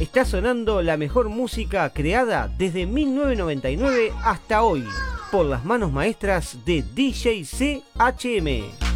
Está sonando la mejor música creada desde 1999 hasta hoy, por las manos maestras de DJ CHM.